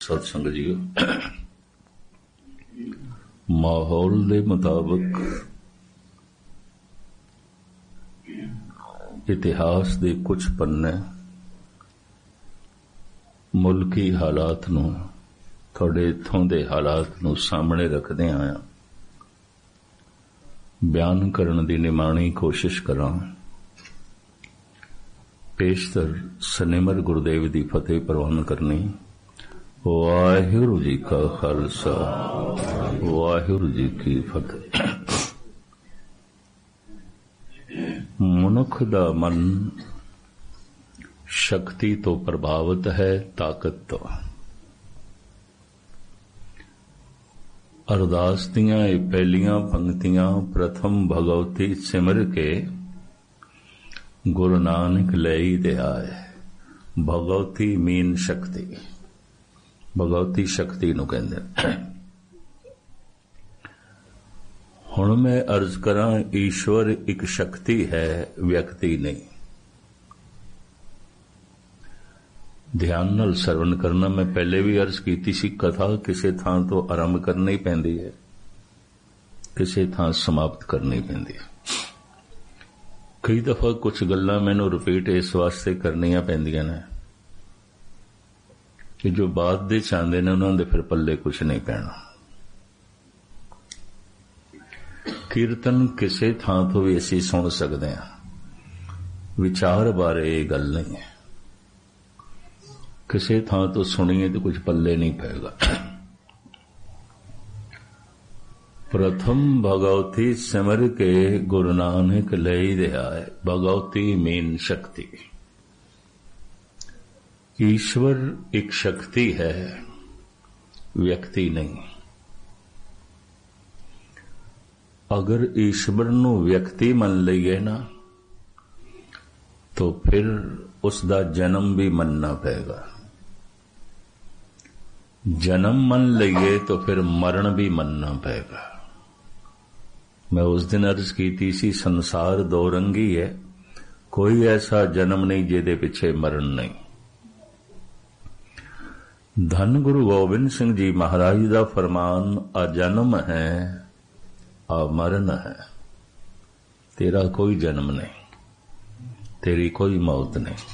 सत्संग जीओ, माहौल के मुताबिक इतिहास के कुछ पन्ने मुल्की हालात नूं, थोड़े इत्थों दे हालात नूं सामने रखदे आया बयान करन दी निमाणी कोशिश करां। पेशतर सनिमर गुरुदेव दी फतेह प्रवान करनी। वाहिगुरू जी का खालसा, वाहिगुरू जी की फतेह। मनुख दा मन शक्ति तो प्रभावित है, ताकत तो। अरदास दियां पहलियां पंक्तियां प्रथम भगवती सिमर के गुरु नानक लई दे आए। भगवती मीन शक्ति, भगवती शक्ति नूं कहंदे। हुण मैं अर्ज करां, ईश्वर एक शक्ति है, व्यक्ति नहीं। ध्यान नाल सरवण करना। मैं पहले भी अर्ज कीती सी, कथा किसी थां तो आरंभ करनी पैंदी है, किसी थां समाप्त करनी पैंदी है। कई दफा कुछ गल्लां मैनूं रिपीट इस वास्ते करनियां पैंदियां ने कि जो बाद दे चाहते ने उन्हां दे फिर पल्ले कुछ नहीं पैना। कीर्तन किसी थां तो भी असीं सुन सकते हैं, विचार बारे ये गल नहीं है। किसी थां तो सुनिए तो कुछ पल्ले नहीं पेगा। प्रथम भगवती सिमर के गुरु नानक लई दे आए। भगवती मीन शक्ति। ईश्वर एक शक्ति है, व्यक्ति नहीं। अगर ईश्वर नूं व्यक्ति मन लईए ना, तो फिर उसका जन्म भी मनना पेगा। जन्म मन लईए तो फिर मरण भी मनना पेगा। मैं उस दिन अर्ज की सी, संसार दो रंगी है, कोई ऐसा जन्म नहीं जिहदे पिछे मरण नहीं। धन गुरु गोबिंद सिंह जी महाराज दा फरमान, अजन्म है अमरण है। तेरा कोई जन्म नहीं, तेरी कोई मौत नहीं।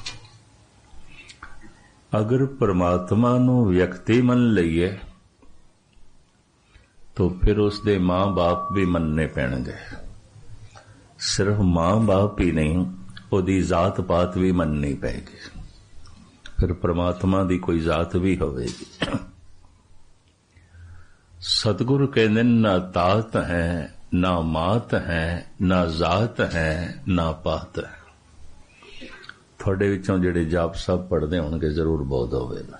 अगर परमात्मा नूं व्यक्ति मन लईए तो फिर उसदे मां बाप भी मनने पैणगे। सिर्फ मां बाप ही नहीं, उहदी जात पात भी मननी पैगी। फिर परमात्मा दी कोई जात भी होवेगी। सतगुरु कहंदे ना तात है, ना मात है, ना जात है, ना पात है। थोड़े विचों जिहड़े जाप साहब पढ़ते होणगे जरूर बोध होवेगा।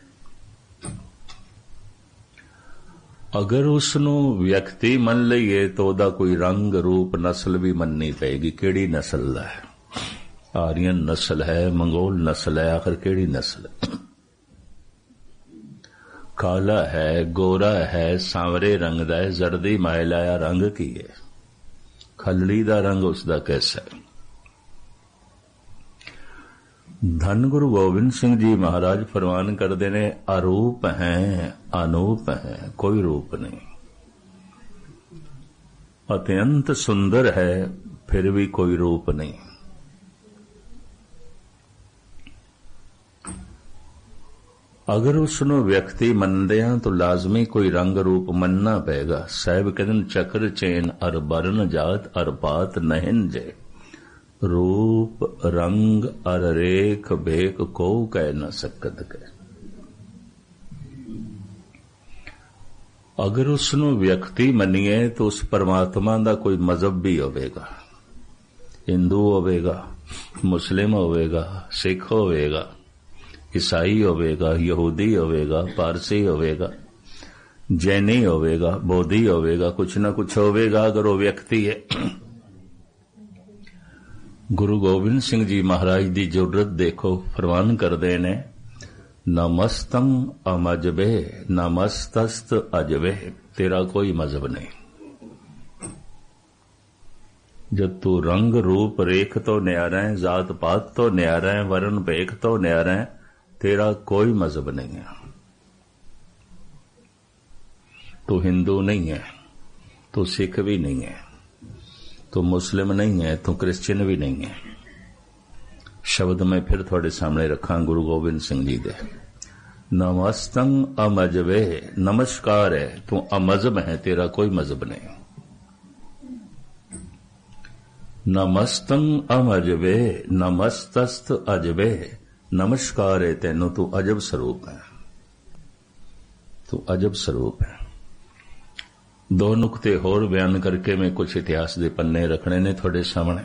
अगर उसनूं व्यक्ति मन लईए तो उहदा कोई रंग रूप नस्ल भी मननी पेगी। किहड़ी नस्ल दा है? आर्यन नस्ल है, मंगोल नस्ल है, आखिर किहड़ी नस्ल है? काला है, गोरा है, सांवरे रंग दा है, जर्दी मायलाया रंग की है? खलड़ी दा रंग उसदा कैसा है? धन गुरु गोबिंद सिंह जी महाराज फरमान करते ने, अरूप हैं अनूप हैं, कोई रूप नहीं। अत्यंत सुंदर है, फिर भी कोई रूप नहीं। अगर उसनों व्यक्ति मनदे हैं तो लाजमी कोई रंग रूप मनना पेगा। साहिब कहते चक्र चैन अर बरन जात अर पात नहिन जे, रूप रंग अर रेख भेक को कह न सकत के। अगर उसनों व्यक्ति मनीए तो उस परमात्मा दा कोई मजहब भी होवेगा। हिंदू होवेगा, मुस्लिम होवेगा, सिख होवेगा, ईसाई होवेगा, यहूदी होवेगा, पारसी होवेगा, जैनी होवेगा, बौद्धी होवेगा, कुछ न कुछ होवेगा अगर वो व्यक्ति है। गुरु गोबिंद सिंह जी महाराज दी जुर्रत देखो, फरमान करदे ने, नमस्तं अमजबे नमस्तस्त अजबे। तेरा कोई मजहब नहीं। जब तू रंग रूप रेख तो न्यारा है, जात पात तो न्यारा है, वर्ण भेख तो न्यारा है, तेरा कोई मजहब नहीं है। तू हिंदू नहीं है, तू सिख भी नहीं है, तू मुस्लिम नहीं है, तू क्रिश्चियन भी नहीं है। शब्द मैं फिर थोड़े सामने रखा गुरु गोबिंद सिंह जी दे। नमस्तं अमजबे, नमस्कार है, तू अमजब है, तेरा कोई मजहब नहीं। नमस्तं अमजबे नमस्तस्त अजबे, नमस्कार है तेनू, तू अजब स्वरूप है, तू अजब स्वरूप है। दो नुकते होर बयान करके मैं कुछ इतिहास के पन्ने रखने ने थोड़े सामने।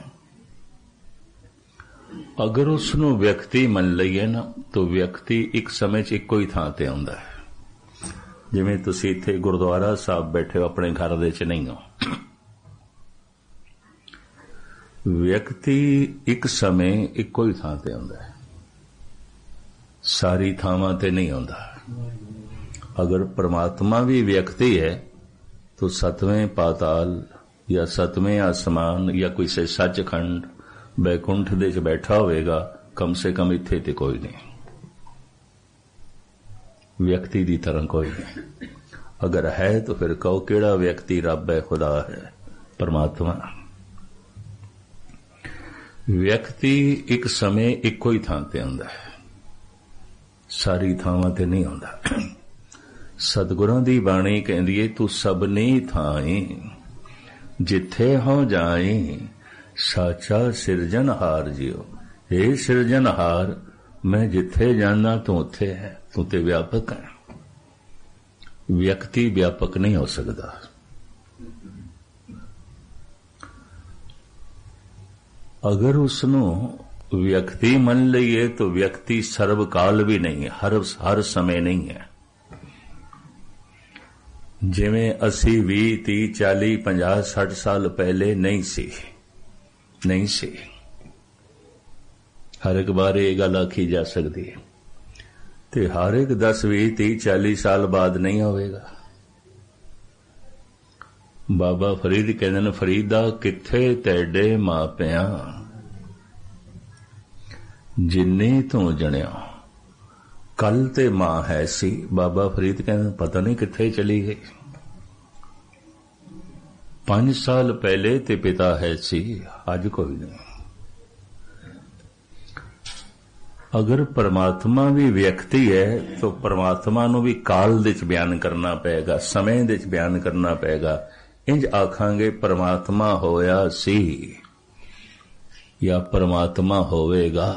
अगर उसनू व्यक्ति मन लईए ना, तो व्यक्ति एक समय च इक्को ही थां ते आउंदा है। जिवें तुसीं इत्थे गुरुद्वारा साहब बैठे हो, अपने घर दे च नहीं हो। व्यक्ति एक समय इक्को ही थां ते आउंदा है, सारी थावां ते नहीं आउंदा। अगर परमात्मा भी व्यक्ति है तो सतवें पाताल या सतवें आसमान या कोई से सचखंड बैकुंठ दे च बैठा होएगा, कम से कम इत्थे ते कोई नहीं, व्यक्ति दी तरह कोई नहीं। अगर है तो फिर कहो केड़ा व्यक्ति रब है, खुदा है, परमात्मा। व्यक्ति एक समय इक्को ही थां ते आउंदा है, सारी थावां ते नहीं आउंदा। सतगुरां दी बाणी कहंदी है, तू सबनी थाई जिथे हो जाई, साचा सिरजनहार जियो। हे सिरजनहार, मैं जिथे जाना तू उथे है, तू ते व्यापक है। व्यक्ति व्यापक नहीं हो सकता। अगर उसनू व्यक्ति मन लईए तो व्यक्ति सर्वकाल भी नहीं है, हर समय नहीं है। जिवें असी 20, 30, 40, 50, 60 साल पहले नहीं सी। हर एक बार ये गल आखी जा सकती है, ते हर एक 10, 20, 30, 40 साल बाद नहीं होवेगा। बाबा फरीद कहते हैं, फरीदा किथे तेडे मापियां जिन्नी तू जणिया, कल ते मां है सी। बाबा फरीद कहते पता नहीं किथे चली गई। 5 साल पहले ते पिता है सी, अज कोई नहीं। अगर परमात्मा भी व्यक्ति है तो परमात्मा नूं भी काल दे च बयान करना पेगा, समय दे च बयान करना पेगा। इंज आखांगे परमात्मा होया सी या परमात्मा होवेगा।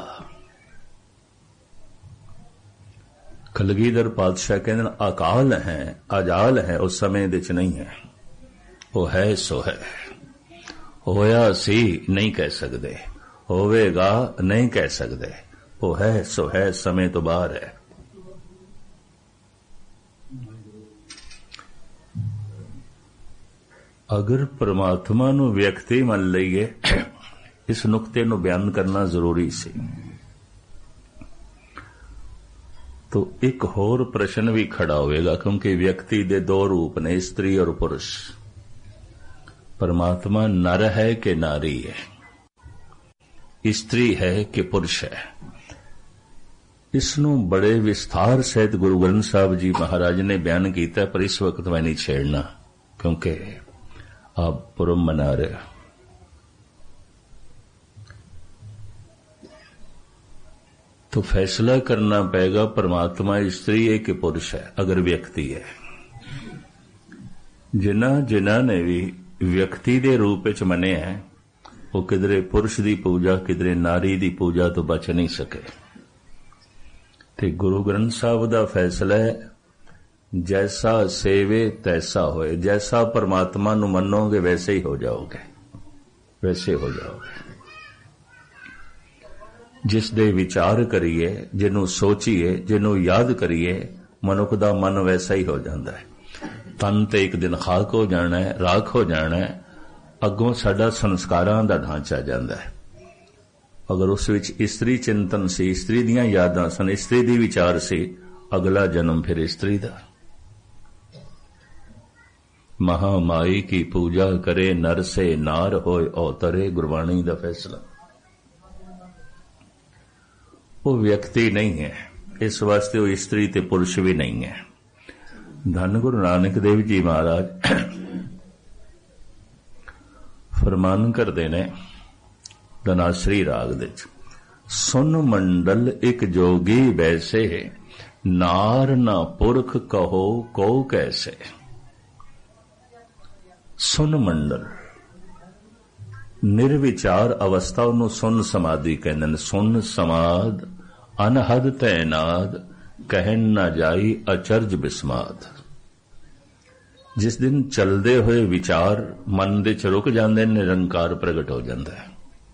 कलगीधर पातशाह कहते अकाल है, अजाल है, उस समय दे च नहीं है, वो है सो है। होया सी नहीं कह सकते, होवेगा नहीं कह सकते, वो है सो है, समय तो बाहर है। अगर परमात्मा नूं व्यक्ति मन लईए, इस नुकते नूं बयान करना जरूरी सी। तो एक होर प्रश्न भी खड़ा होएगा, क्योंकि व्यक्ति दे 2 रूप ने, स्त्री और पुरुष। परमात्मा नर है कि नारी है, स्त्री है कि पुरुष है। इसनों बड़े विस्तार सहित गुरु ग्रंथ साहब जी महाराज ने बयान किया, पर इस वक्त मैं नहीं छेड़ना, क्योंकि आप पुरब मना रहे हो। तो फैसला करना पड़ेगा परमात्मा स्त्री है कि पुरुष है, अगर व्यक्ति है। जिन्हां ने भी व्यक्ति दे रूप च मने है, वो किधरे पुरुष दी पूजा, किधरे नारी दी पूजा तो बच नहीं सके। ते गुरु ग्रंथ साहब दा फैसला है, जैसा सेवे तैसा होए। जैसा परमात्मा नूं मनोगे वैसे ही हो जाओगे, वैसे हो जाओगे। जिस दे विचार करिए, जिन्हों सोचिए, जिन्हों याद करिए, मनुख दा मन वैसा ही हो जाता है। तन ते एक दिन खाक हो जाना है, राख हो जाना है, अगों साडा संस्कारां दा ढांचा जाता है। अगर उस विच स्त्री चिंतन सी, स्त्री दियां यादां सन, स्त्री दी विचार सी, अगला जन्म फिर स्त्री दा। महामाई की पूजा करे, नर से नार होए अवतरे, गुरबाणी दा फैसला। वो व्यक्ति नहीं है, इस वास्ते वो स्त्री ते पुरुष भी नहीं है। धन गुरु नानक देव जी महाराज फरमान करते ने धनाश्री राग दे, सुन मंडल एक जोगी वैसे, नार ना पुरख कहो को कैसे। सुन मंडल निर्विचार अवस्था उन्होंने सुन समाधि कहते हैं। सुन समाध अनहद तैनाद, कहन न जाई अचरज बिस्माद। जिस दिन चलते हुए विचार मन दे च रुक जाते, निरंकार प्रगट हो जाता है।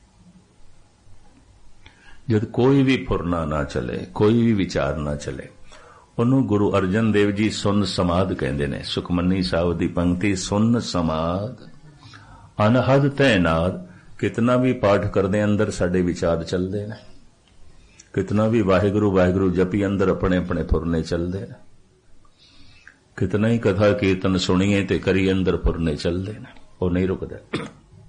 जब कोई भी फुरना ना चले, कोई भी विचार ना चले, उन्होंने गुरु अर्जन देव जी सुन समाध कहते हैं। सुखमनी साहब की पंक्ति, सुन समाध अनहद तैनाद। कितना भी पाठ करते अंदर साडे विचार चलते हैं, कितना भी वाहिगुरु वाहिगुरु जपी अंदर अपने अपने फुरने चलते हैं, कितना ही कथा कीर्तन सुनिए ते करिए अंदर फुरने चलते हैं, वो नहीं रुकता।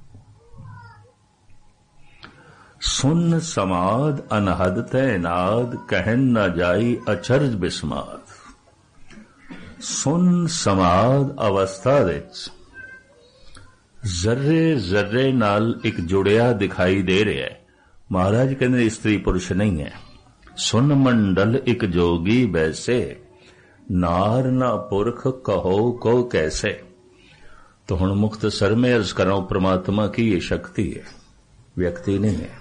सुन समाध अनहद तैनाद, कहन न जाई अचरज बिस्माद। सुन समाध अवस्था विच जर्रे जर्रे नाल एक जुड़िया दिखाई दे रहा है। महाराज कहते स्त्री पुरुष नहीं है। सुन मंडल एक जोगी वैसे, नार ना पुरख कहो को कैसे। तो हुण मुख्तसर में अर्ज कराऊं, परमात्मा की ये शक्ति है, व्यक्ति नहीं है।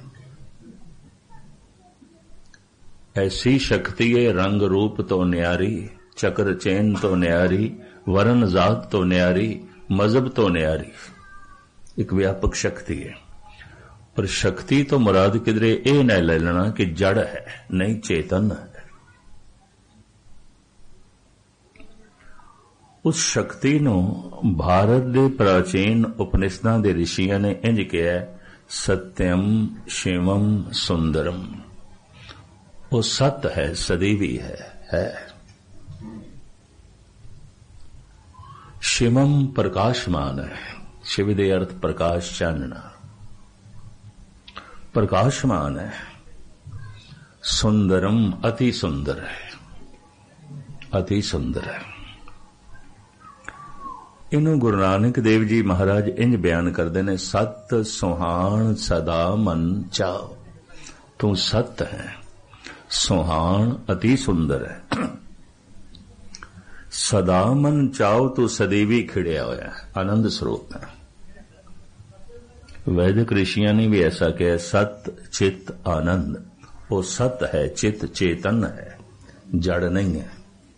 ऐसी शक्ति है, रंग रूप तो न्यारी, चक्र चैन तो न्यारी, वरण जात तो न्यारी, मजहब तो न्यारी। एक व्यापक शक्ति है। पर शक्ति तो मुराद किधरे ये न ले लेना कि जड़ है, नहीं चेतन है। उस शक्ति नू भारत दे प्राचीन उपनिषदां दे ऋषियां ने इंज कहा, सत्यम शिवम सुंदरम। वो सत है, सदैवी है। शिवम प्रकाशमान है। शिव दे अर्थ प्रकाश, चानना, प्रकाशमान है। सुंदरम अति सुंदर है, अति सुंदर है। इनू गुरु नानक देव जी महाराज इंज बयान करते हैं, सत सुहान सदा मन चाओ। तू सत है, सुहान अति सुंदर है। सदा मन चाओ, तू सदैवी खिड़िया होया, आनंद स्वरूप है। वैदिक ऋषियों ने भी ऐसा कहा, सत चित आनंद। वो सत है, चित चेतन है, जड़ नहीं है।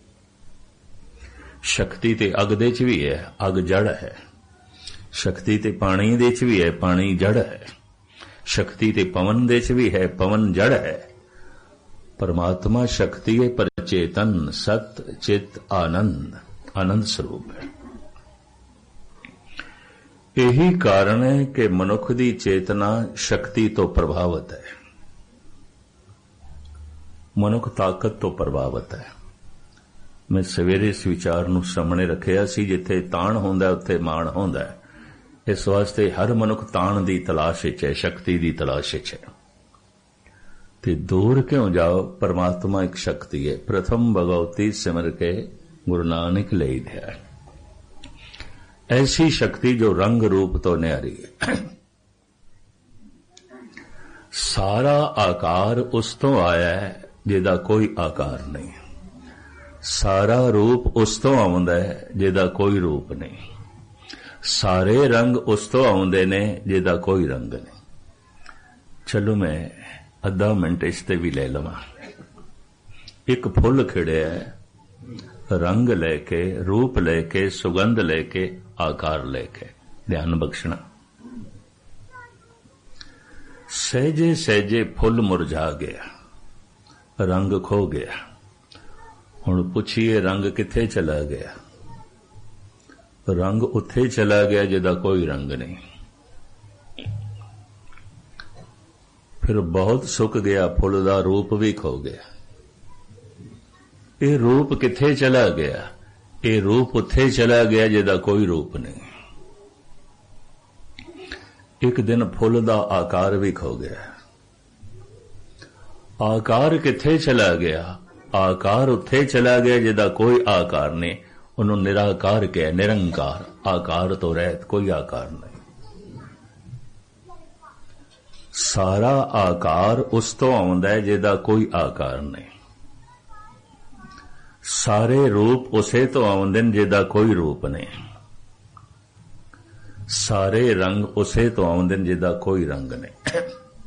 शक्ति ते अग दे च भी है, अग जड़ है। शक्ति ते पानी दे च भी है, पानी जड़ है। शक्ति ते पवन दे च भी है, पवन जड़ है। परमात्मा शक्ति है पर चेतन, सत चित आनंद, आनंद स्वरूप है। यही कारण है कि मनुख की चेतना शक्ति तो प्रभावित है, मनुख ताकत तो प्रभावित है। मैं सवेरे इस विचार नूं सामने रखिया सी, जिथे ताण होंदा उत्थे मान होंदा है। इस वास्ते हर मनुख ताण दी तलाश विच है, शक्ति दी तलाश विच है। ते दूर क्यों जाओ, परमात्मा एक शक्ति है। प्रथम भगवती सिमर के गुरु नानक ले दिया। ऐसी शक्ति जो रंग रूप तो न्यारी है। सारा आकार उस तो आया है जिहदा कोई आकार नहीं। सारा रूप उस तो आउंदा है जिहदा कोई रूप नहीं। सारे रंग उस तो आउंदे ने जिहदा कोई रंग नहीं। चलो मैं अद्धा मिनट इसते भी ले लवां। एक फुल खिड़िया है, रंग लेके, रूप लेके, सुगंध लेके, आकार लेके, ध्यान बख्शना। सहजे सहजे फुल मुरझा गया, रंग खो गया। हुण पुछिए रंग किथे चला गया? रंग उत्थे चला गया जिहदा कोई रंग नहीं। फिर बहुत सुक गया, फुल दा रूप भी खो गया। ये रूप किथे चला गया? ये रूप उत्थे चला गया जिहदा कोई रूप नहीं। एक दिन फुल दा आकार भी खो गया। आकार किथे चला गया? आकार उत्थे चला गया जिहदा कोई आकार नहीं। ਉਹਨੂੰ ਨਿਰਾਕਾਰ ਕਿਹਾ, ਨਿਰੰਕਾਰ, ਆਕਾਰ ਤੋਂ ਰਹਿਤ, ਕੋਈ ਆਕਾਰ ਨਹੀਂ। ਸਾਰਾ ਆਕਾਰ ਉਸ ਤੋਂ ਆਉਂਦਾ ਹੈ ਜਿਹਦਾ ਕੋਈ ਆਕਾਰ ਨਹੀਂ। ਸਾਰੇ ਰੂਪ ਉਸੇ ਤੋਂ ਆਉਂਦੇ ਨੇ ਜਿਹਦਾ ਕੋਈ ਰੂਪ ਨਹੀਂ। ਸਾਰੇ ਰੰਗ ਉਸੇ ਤੋਂ ਆਉਂਦੇ ਨੇ ਜਿਹਦਾ ਕੋਈ ਰੰਗ ਨਹੀਂ।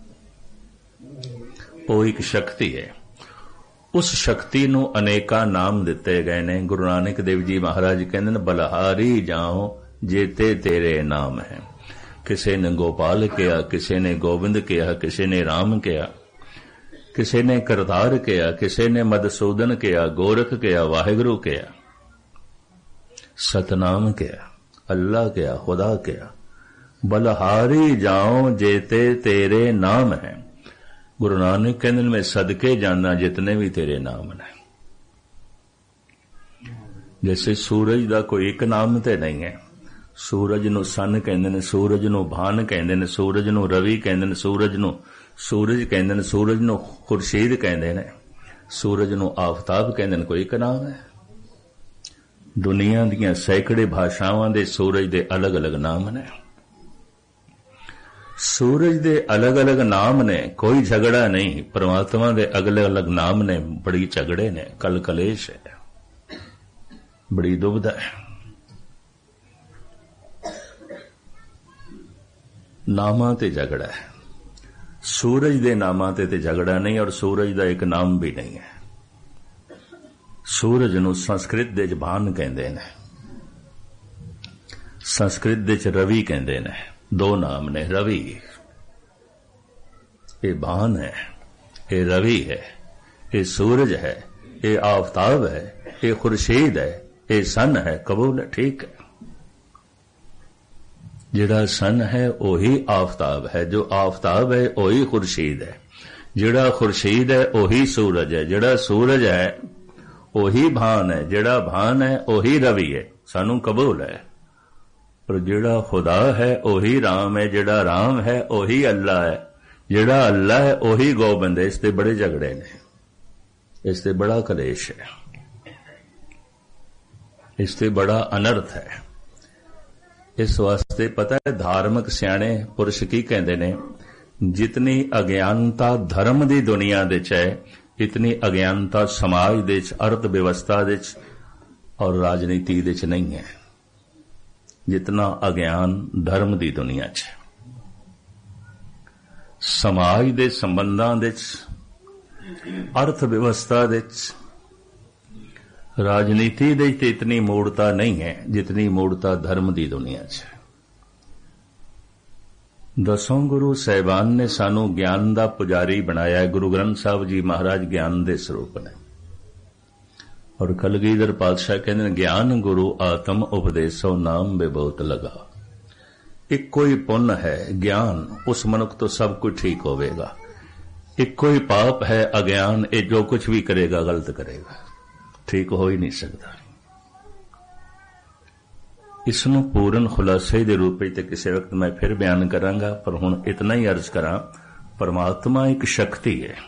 ਉਹ ਇੱਕ ਸ਼ਕਤੀ ਹੈ। ਉਸ ਸ਼ਕਤੀ ਨੂੰ ਅਨੇਕਾਂ ਨਾਮ ਦਿੱਤੇ ਗਏ ਨੇ। ਗੁਰੂ ਨਾਨਕ ਦੇਵ ਜੀ ਮਹਾਰਾਜ ਕਹਿੰਦੇ ਨੇ, ਬਲਹਾਰੀ ਜਾਓ ਜੇਤੇ ਤੇਰੇ ਨਾਮ ਹੈ। ਕਿਸੇ ਨੇ ਗੋਪਾਲ ਕਿਹਾ, ਕਿਸੇ ਨੇ ਗੋਬਿੰਦ ਕਿਹਾ, ਕਿਸੇ ਨੇ ਰਾਮ ਕਿਹਾ, ਕਿਸੇ ਨੇ ਕਰਤਾਰ ਕਿਹਾ, ਕਿਸੇ ਨੇ ਮਦਸੂਦਨ ਕਿਹਾ, ਗੋਰਖ ਕਿਹਾ, ਵਾਹਿਗੁਰੂ ਕਿਹਾ, ਸਤਨਾਮ ਕਿਹਾ, ਅੱਲਾ ਕਿਹਾ, ਖੁਦਾ ਕਿਹਾ। ਬਲਹਾਰੀ ਜਾਓ ਜੇਤੇ ਤੇਰੇ ਨਾਮ ਹੈ। ਗੁਰੂ ਨਾਨਕ ਕਹਿੰਦੇ ਮੈਂ ਸਦਕੇ ਜਾਣਾ ਜਿਤਨੇ ਵੀ ਤੇਰੇ ਨਾਮ ਨੇ। ਜੈਸੇ ਸੂਰਜ ਦਾ ਕੋਈ ਇੱਕ ਨਾਮ ਤੇ ਨਹੀਂ ਹੈ। ਸੂਰਜ ਨੂੰ ਸਨ ਕਹਿੰਦੇ ਨੇ, ਸੂਰਜ ਨੂੰ ਭਾਨ ਕਹਿੰਦੇ ਨੇ, ਸੂਰਜ ਨੂੰ ਰਵੀ ਕਹਿੰਦੇ ਨੇ, ਸੂਰਜ ਨੂੰ ਸੂਰਜ ਕਹਿੰਦੇ ਨੇ, ਸੂਰਜ ਨੂੰ ਖੁਰਸ਼ੀਦ ਕਹਿੰਦੇ ਨੇ, ਸੂਰਜ ਨੂੰ ਆਫਤਾਬ ਕਹਿੰਦੇ ਨੇ। ਕੋਈ ਇੱਕ ਨਾਮ ਹੈ? ਦੁਨੀਆ ਦੀਆਂ ਸੈਂਕੜੇ ਭਾਸ਼ਾਵਾਂ ਦੇ ਸੂਰਜ ਦੇ ਅਲੱਗ-ਅਲੱਗ ਨਾਮ ਨੇ। ਸੂਰਜ ਦੇ ਅਲੱਗ-ਅਲੱਗ ਨਾਮ ਨੇ, ਕੋਈ ਝਗੜਾ ਨਹੀਂ। ਪਰਮਾਤਮਾ ਦੇ ਅਲੱਗ-ਅਲੱਗ ਨਾਮ ਨੇ, ਬੜੀ ਝਗੜੇ ਨੇ, ਕਲ ਕਲੇਸ਼ ਹੈ, ਬੜੀ ਦੁਬਿਧਾ ਹੈ। ਨਾਮਾਂ ਤੇ ਝਗੜਾ ਹੈ। ਸੂਰਜ ਦੇ ਨਾਮਾਂ ਤੇ ਝਗੜਾ ਨਹੀਂ, ਔਰ ਸੂਰਜ ਦਾ ਇੱਕ ਨਾਮ ਵੀ ਨਹੀਂ ਹੈ। ਸੂਰਜ ਨੂੰ ਸੰਸਕ੍ਰਿਤ ਦੇ ਚ ਭਾਨ ਕਹਿੰਦੇ ਨੇ, ਸੰਸਕ੍ਰਿਤ ਦੇ ਚ ਰਵੀ ਕਹਿੰਦੇ ਨੇ। ਦੋ ਨਾਮ ਨੇ। ਰਵੀ ਇਹ ਭਾਨ ਹੈ, ਇਹ ਰਵੀ ਹੈ, ਇਹ ਸੂਰਜ ਹੈ, ਇਹ ਆਫਤਾਬ ਹੈ, ਇਹ ਖੁਰਸ਼ੀਦ ਹੈ, ਇਹ ਸਨ ਹੈ। ਕਬੂਲ ਹੈ, ਠੀਕ ਹੈ। ਜਿਹੜਾ ਸਨ ਹੈ ਉਹੀ ਆਫਤਾਬ ਹੈ, ਜੋ ਆਫਤਾਬ ਹੈ ਉਹੀ ਖੁਰਸ਼ੀਦ ਹੈ, ਜਿਹੜਾ ਖੁਰਸ਼ੀਦ ਹੈ ਉਹੀ ਸੂਰਜ ਹੈ, ਜਿਹੜਾ ਸੂਰਜ ਹੈ ਉਹੀ ਭਾਨ ਹੈ, ਜਿਹੜਾ ਭਾਨ ਹੈ ਉਹੀ ਰਵੀ ਹੈ। ਸਾਨੂੰ ਕਬੂਲ ਹੈ। ਪਰ ਜਿਹੜਾ ਖੁਦਾ ਹੈ ਉਹੀ ਰਾਮ ਹੈ, ਜਿਹੜਾ ਰਾਮ ਹੈ ਉਹੀ ਅੱਲਾ ਹੈ, ਜਿਹੜਾ ਅੱਲਾ ਹੈ ਉਹੀ ਗੋਬਿੰਦ ਹੈ। ਇਸ ਤੇ ਬੜੇ ਝਗੜੇ ਨੇ, ਇਸ ਤੇ ਬੜਾ ਕਲੇਸ਼ ਹੈ, ਇਸ ਤੇ ਬੜਾ ਅਨਰਥ ਹੈ। ਇਸ ਵਾਸਤੇ ਪਤਾ ਹੈ ਧਾਰਮਿਕ ਸਿਆਣੇ ਪੁਰਸ਼ ਕੀ ਕਹਿੰਦੇ ਨੇ, ਜਿਤਨੀ ਅਗਿਆਨਤਾ ਧਰਮ ਦੀ ਦੁਨੀਆ ਦੇ ਚ ਹੈ, ਇਤਨੀ ਅਗਿਆਨਤਾ ਸਮਾਜ ਦੇ ਚ, ਅਰਥ ਵਿਵਸਥਾ ਦੇ ਚ ਔਰ ਰਾਜਨੀਤੀ ਦੇ ਚ ਨਹੀਂ ਹੈ, ਜਿਤਨਾ ਅਗਿਆਨ ਧਰਮ ਦੀ ਦੁਨੀਆ ਚ। ਸਮਾਜ ਦੇ ਸੰਬੰਧਾਂ ਦੇ ਚ, ਅਰਥ ਵਿਵਸਥਾ ਦੇ ਚ, ਰਾਜਨੀਤੀ ਦੇ ਤੇ ਇਤਨੀ ਮੂੜਤਾ ਨਹੀਂ ਹੈ ਜਿਤਨੀ ਮੂੜਤਾ ਧਰਮ ਦੀ ਦੁਨੀਆ 'ਚ। ਦਸੋਂ ਗੁਰੂ ਸਾਹਿਬਾਨ ਨੇ ਸਾਨੂੰ ਗਿਆਨ ਦਾ ਪੁਜਾਰੀ ਬਣਾਇਆ। ਗੁਰੂ ਗ੍ਰੰਥ ਸਾਹਿਬ ਜੀ ਮਹਾਰਾਜ ਗਿਆਨ ਦੇ ਸਰੂਪ ਨੇ, ਔਰ ਕਲਗੀਧਰ ਪਾਤਸ਼ਾਹ ਕਹਿੰਦੇ ਨੇ, ਗਿਆਨ ਗੁਰੂ ਆਤਮ ਉਪਦੇਸੋ ਨਾਮ ਬੇਬਹੁਤ ਲਗਾ। ਇੱਕੋ ਹੀ ਪੁੰਨ ਹੈ ਗਿਆਨ, ਉਸ ਮਨੁੱਖ ਤੋਂ ਸਭ ਕੁਝ ਠੀਕ ਹੋਵੇਗਾ। ਇੱਕੋ ਹੀ ਪਾਪ ਹੈ ਅਗਿਆਨ, ਇਹ ਜੋ ਕੁਝ ਵੀ ਕਰੇਗਾ ਗਲਤ ਕਰੇਗਾ, ਠੀਕ ਹੋ ਹੀ ਨਹੀਂ ਸਕਦਾ। ਇਸ ਨੂੰ ਪੂਰਨ ਖੁਲਾਸੇ ਦੇ ਰੂਪ ਵਿੱਚ ਤੇ ਕਿਸੇ ਵਕਤ ਮੈਂ ਫਿਰ ਬਿਆਨ ਕਰਾਂਗਾ, ਪਰ ਹੁਣ ਇਤਨਾ ਹੀ ਅਰਜ਼ ਕਰਾਂ, ਪਰਮਾਤਮਾ ਇੱਕ ਸ਼ਕਤੀ ਹੈ,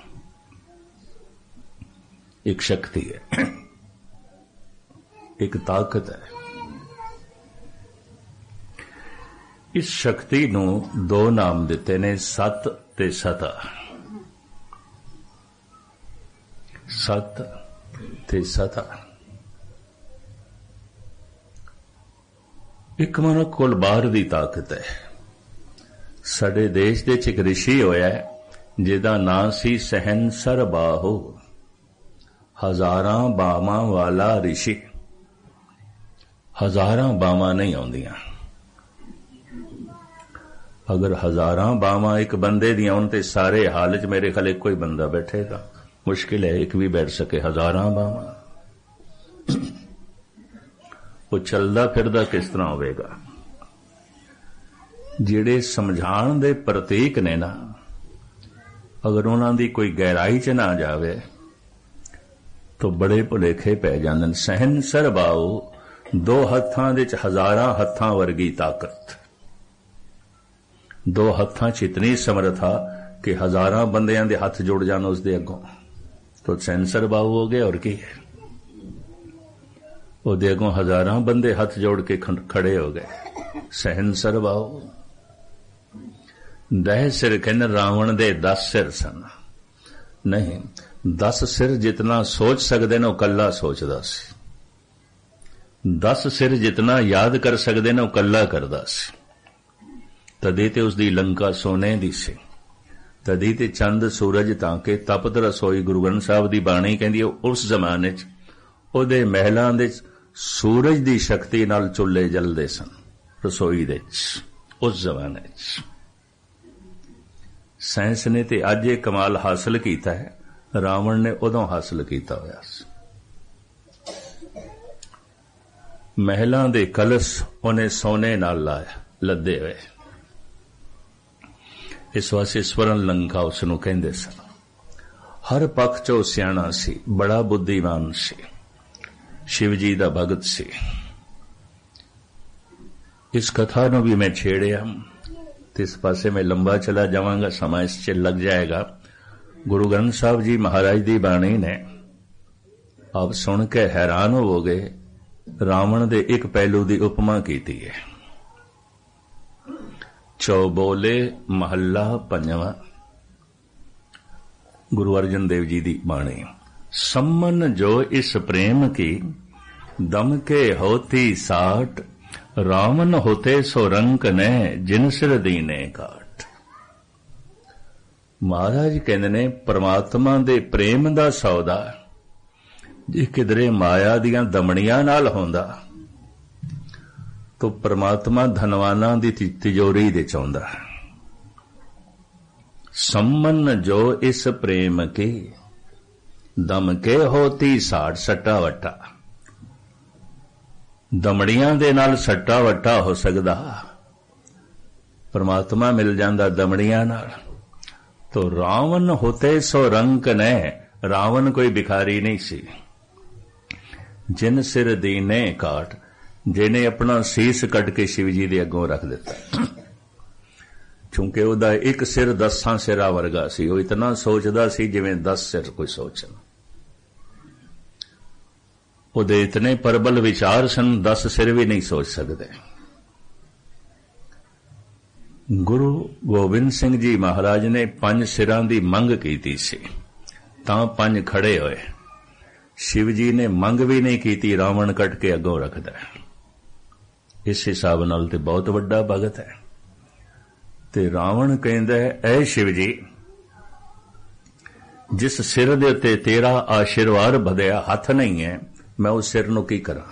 ਇੱਕ ਸ਼ਕਤੀ ਹੈ, ਇੱਕ ਤਾਕਤ ਹੈ। ਇਸ ਸ਼ਕਤੀ ਨੂੰ ਦੋ ਨਾਮ ਦਿੱਤੇ ਨੇ, ਸਤ ਤੇ ਸਤਾ। ਸਤ ਤੇ ਸਤਾ। ਇੱਕ ਮਨੁੱਖ ਕੋਲ ਬਾਹਰ ਦੀ ਤਾਕਤ ਹੈ। ਸਾਡੇ ਦੇਸ਼ ਦੇ ਵਿੱਚ ਇੱਕ ਰਿਸ਼ੀ ਹੋਇਆ ਜਿਹਦਾ ਨਾਂ ਸੀ ਸਹਿਨਸਰ ਬਾਹੂ, ਹਜ਼ਾਰਾਂ ਬਾਵਾਂ ਵਾਲਾ ਰਿਸ਼ੀ। ਹਜ਼ਾਰਾਂ ਬਾਵਾਂ ਨਹੀਂ ਆਉਂਦੀਆਂ। ਅਗਰ ਹਜ਼ਾਰਾਂ ਬਾਵਾਂ ਇੱਕ ਬੰਦੇ ਦੀਆਂ ਹੋਣ ਤੇ ਸਾਰੇ ਹਾਲ 'ਚ ਮੇਰੇ ਖਿਆਲ ਇੱਕੋ ਹੀ ਬੰਦਾ ਬੈਠੇਗਾ। ਮੁਸ਼ਕਿਲ ਹੈ ਇੱਕ ਵੀ ਬੈਠ ਸਕੇ। ਹਜ਼ਾਰਾਂ ਬਾਵਾਂ, ਉਹ ਚੱਲਦਾ ਫਿਰਦਾ ਕਿਸ ਤਰ੍ਹਾਂ ਹੋਵੇਗਾ? ਜਿਹੜੇ ਸਮਝਾਉਣ ਦੇ ਪ੍ਰਤੀਕ ਨੇ ਨਾ, ਅਗਰ ਉਹਨਾਂ ਦੀ ਕੋਈ ਗਹਿਰਾਈ 'ਚ ਨਾ ਜਾਵੇ ਤਾਂ ਬੜੇ ਭੁਲੇਖੇ ਪੈ ਜਾਂਦੇ ਨੇ। ਸਹਿਨਸਰ ਬਾਹੂ, ਦੋ ਹੱਥਾਂ ਦੇ 'ਚ ਹਜ਼ਾਰਾਂ ਹੱਥਾਂ ਵਰਗੀ ਤਾਕਤ। ਦੋ ਹੱਥਾਂ 'ਚ ਇਤਨੀ ਸਮਰੱਥਾ ਕਿ ਹਜ਼ਾਰਾਂ ਬੰਦਿਆਂ ਦੇ ਹੱਥ ਜੁੜ ਜਾਣ ਉਸ ਦੇ ਅੱਗੋਂ, ਤਾਂ ਸਹਿਨਸਰ ਬਾਹੂ ਹੋ ਗਏ। ਔਰ ਕੀ ਹੈ? ਉਹਦੇ ਅੱਗੋਂ ਹਜ਼ਾਰਾਂ ਬੰਦੇ ਹੱਥ ਜੋੜ ਕੇ ਖੜੇ ਹੋ ਗਏ। ਸਹਿਨਸਰ ਵਾਓ। 10 ਸਿਰ ਕਹਿੰਦੇ ਰਾਵਣ ਦੇ 10 ਸਿਰ ਸਨ। ਨਹੀਂ, 10 ਸਿਰ ਜਿਤਨਾ ਸੋਚ ਸਕਦੇ ਨੇ ਉਹ ਕੱਲਾ ਸੋਚਦਾ ਸੀ। 10 ਸਿਰ ਜਿਤਨਾ ਯਾਦ ਕਰ ਸਕਦੇ ਨੇ ਉਹ ਕੱਲਾ ਕਰਦਾ ਸੀ। ਤਦੇ ਤੇ ਉਸਦੀ ਲੰਕਾ ਸੋਨੇ ਦੀ ਸੀ। ਤਦੀ ਤੇ ਚੰਦ ਸੂਰਜ ਤਾਂ ਕਿ ਤਪਤ ਰਸੋਈ। ਗੁਰੂ ਗ੍ਰੰਥ ਸਾਹਿਬ ਦੀ ਬਾਣੀ ਕਹਿੰਦੀ ਉਸ ਜ਼ਮਾਨੇ 'ਚ ਉਹਦੇ ਮਹਿਲਾਂ ਦੇ ਸੂਰਜ ਦੀ ਸ਼ਕਤੀ ਨਾਲ ਚੁੱਲ੍ਹੇ ਜਲਦੇ ਸਨ ਰਸੋਈ ਦੇ 'ਚ। ਉਸ ਜ਼ਮਾਨੇ 'ਚ ਸਾਇੰਸ ਨੇ ਤੇ ਅੱਜ ਇਹ ਕਮਾਲ ਹਾਸਲ ਕੀਤਾ ਹੈ, ਰਾਵਣ ਨੇ ਉਦੋਂ ਹਾਸਲ ਕੀਤਾ ਹੋਇਆ ਸੀ। ਮਹਿਲਾਂ ਦੇ ਕਲਸ਼ ਉਹਨੇ ਸੋਨੇ ਨਾਲ ਲਾਇਆ, ਲੱਦੇ ਹੋਏ। ਇਸ ਵਾਸਤੇ ਸਵਰਨ ਲੰਕਾ ਉਸ ਨੂੰ ਕਹਿੰਦੇ ਸਨ। ਹਰ ਪੱਖ 'ਚੋਂ ਸਿਆਣਾ ਸੀ, ਬੜਾ ਬੁੱਧੀਮਾਨ ਸੀ, ਸ਼ਿਵ ਜੀ ਦਾ ਭਗਤ ਸੀ। ਇਸ ਕਥਾ ਨੂੰ ਵੀ ਮੈਂ ਛੇੜਿਆ ਤੇ ਇਸ ਪਾਸੇ ਮੈਂ ਲੰਬਾ ਚਲਾ ਜਾਵਾਂਗਾ, ਸਮਾਂ ਇਸ 'ਚ ਲੱਗ ਜਾਏਗਾ। ਗੁਰੂ ਗ੍ਰੰਥ ਸਾਹਿਬ ਜੀ ਮਹਾਰਾਜ ਦੀ ਬਾਣੀ ਨੇ ਆਪ ਸੁਣ ਕੇ ਹੈਰਾਨ ਹੋਵੋਗੇ। ਰਾਵਣ ਦੇ ਇੱਕ ਪਹਿਲੂ ਦੀ ਉਪਮਾ ਕੀਤੀ ਹੈ। ਚੌਬੋਲੇ ਮਹੱਲਾ 5ਵਾਂ, ਗੁਰੂ ਅਰਜਨ ਦੇਵ ਜੀ ਦੀ ਬਾਣੀ। सम्मन जो इस प्रेम की दम के होती साठ, रावण होते सो रंक ने जिन सिर दीने काट। महाराज कहते ने परमात्मा दे प्रेम दा सौदा जे किधरे माया दियां दमड़ियां नाल होंदा तो परमात्मा धनवाना दी तिजोरी दे चाहुंदा। सम्मन जो इस प्रेम की दम के होती साठ, सट्टा वट्टा। दमड़ियां दे नाल सट्टा वट्टा हो सकदा, परमात्मा मिल जांदा दमड़ियां नाल। तो रावण होते सो रंक ने, रावण कोई भिखारी नहीं सी। जिन सिर दीने काट, जिन्हें अपना सीस कट के शिव जी दे अगों रख दिता। क्योंकि ਉਹਦਾ एक सिर 10 सिरा वर्गा सी। ਉਹ इतना सोचदा सी जिवें 10 सिर कोई सोचन। ਉਹਦੇ इतने प्रबल विचार सन, 10 सिर भी नहीं सोच सकते। गुरु गोबिंद सिंह जी महाराज ने 5 सिरां दी मंग कीती सी, तां 5 खड़े होए। शिव जी ने मंग भी नहीं कीती, रावण कट के अगों रखदा। इस हिसाब नाल ते बहुत वड्डा भगत है। ते रावण कहंदा है, ऐ शिव जी, जिस सिर दे उत्ते तेरा आशीर्वाद भदिया हथ नहीं है, मैं उस सिर नूं की करा।